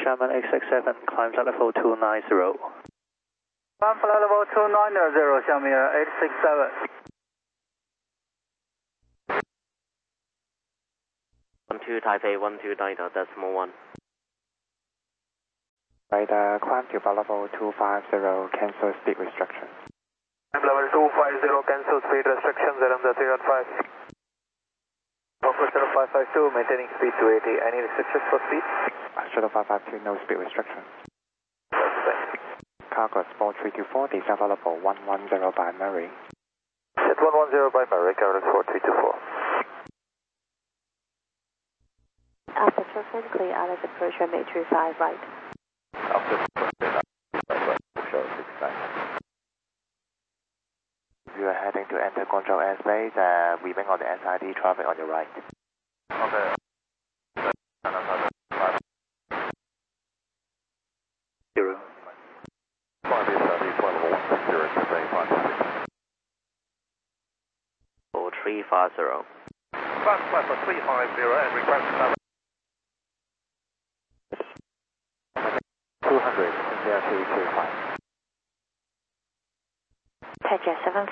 Sherman 867, climbs at level 290. Climb flight level 290, Xiaomi 867. 12 Taipei 1290.1. Radar, climb to level 250, cancel speed restriction. Level 250, cancel speed restrictions, Aramza 315. Fokker 0552, maintaining speed 280. Any restrictions for speed? Shuttle 552, no speed restriction. Cargo Sport 324, descent level 110 by Murray. Set 110 by Murray, Cargo Sport 324. Alpha Traffic, clear Alice approach runway 35 right. After show 69. You are heading to enter control airspace, remain on the SID traffic on your right. Okay. 0. 5 is SID, flight level 160, Taipei 560. 350. Flight for 350 and request another 200, India 225. Taipei 7